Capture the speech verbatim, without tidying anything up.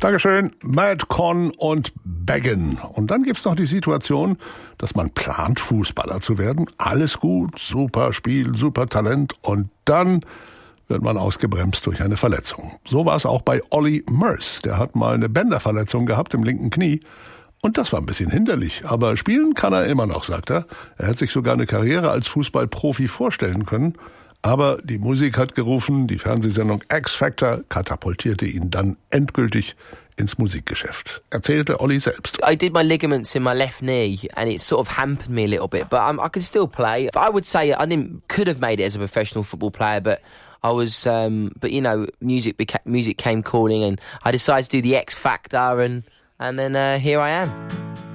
Dankeschön, Madcon und Beggin. Und dann gibt's noch die Situation, dass man plant, Fußballer zu werden. Alles gut, super Spiel, super Talent. Und dann wird man ausgebremst durch eine Verletzung. So war es auch bei Ollie Murs. Der hat mal eine Bänderverletzung gehabt im linken Knie. Und das war ein bisschen hinderlich. Aber spielen kann er immer noch, sagt er. Er hat sich sogar eine Karriere als Fußballprofi vorstellen können. Aber die Musik hat gerufen, die Fernsehsendung X Factor katapultierte ihn dann endgültig ins Musikgeschäft. Erzählte Ollie selbst. I did my ligaments in my left knee and it sort of hampered me a little bit, but um, I could still play. But I would say I didn't, could have made it as a professional football player, but I was, um, but you know, music beca- music came calling and I decided to do the X Factor and, and then uh, here I am.